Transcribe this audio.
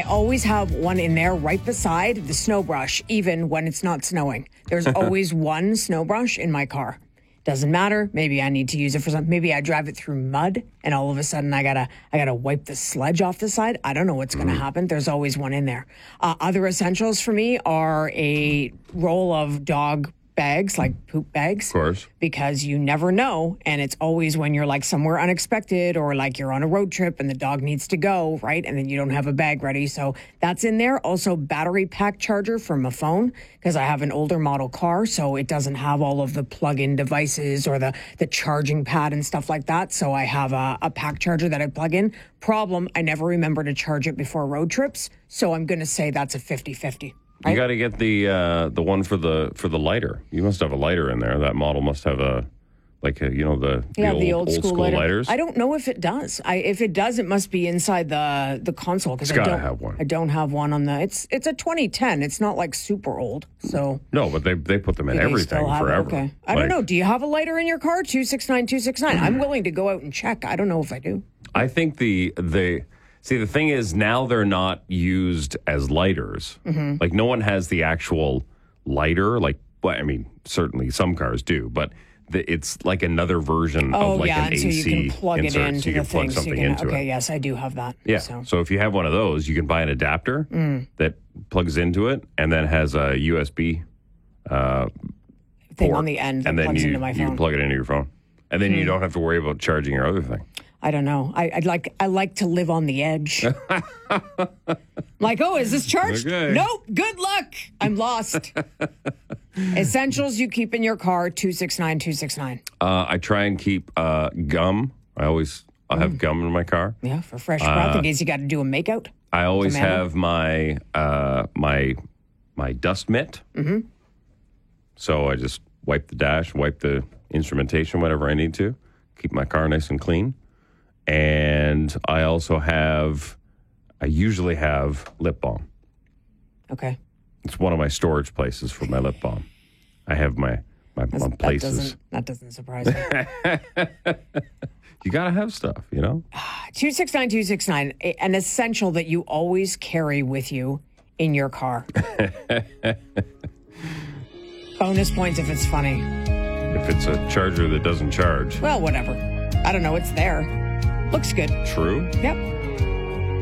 always have one in there right beside the snow brush, even when it's not snowing. There's always one snow brush in my car. Doesn't matter. Maybe I need to use it for something. Maybe I drive it through mud and all of a sudden I gotta wipe the sludge off the side. I don't know what's going to happen. There's always one in there. Other essentials for me are a roll of dog bags, like poop bags. Of course. Because you never know. And it's always when you're like somewhere unexpected or like you're on a road trip and the dog needs to go, right? And then you don't have a bag ready. So that's in there. Also, battery pack charger for my phone because I have an older model car. So it doesn't have all of the plug-in devices or the charging pad and stuff like that. So I have a pack charger that I plug in. Problem, I never remember to charge it before road trips. So I'm going to say that's a 50-50. Right? You got to get the one for the lighter. You must have a lighter in there. That model must have the old school lighters. I don't know if it does. If it does, it must be inside the console because I don't have one. I don't have one on the. It's a 2010. It's not like super old. So no, but they put them in everything forever. Okay, I don't know. Do you have a lighter in your car? 269-269. I'm willing to go out and check. I don't know if I do. I think the thing is now they're not used as lighters. Mm-hmm. Like no one has the actual lighter. Like, well, I mean, certainly some cars do, but it's like another version of like an AC so you can plug insert. it into so you can plug something into it. Okay, yes, I do have that. Yeah. So if you have one of those, you can buy an adapter that plugs into it and then has a USB thing port, on the end that and then plugs into my phone. you can plug it into your phone, and then you don't have to worry about charging your other thing. I don't know. I like to live on the edge. Like, oh, is this charged? Okay. Nope. Good luck. I'm lost. Essentials you keep in your car, 269-269. I try and keep gum. I have gum in my car. Yeah, for fresh breath in case you got to do a makeout. I always have my my dust mitt. Mm-hmm. So I just wipe the dash, wipe the instrumentation, whatever I need to. Keep my car nice and clean. And I usually have lip balm. Okay. It's one of my storage places for my lip balm. I have my places. That doesn't surprise me. You got to have stuff, you know? 269-269, an essential that you always carry with you in your car. Bonus points if it's funny. If it's a charger that doesn't charge. Well, whatever. I don't know. It's there. Looks good. True. Yep.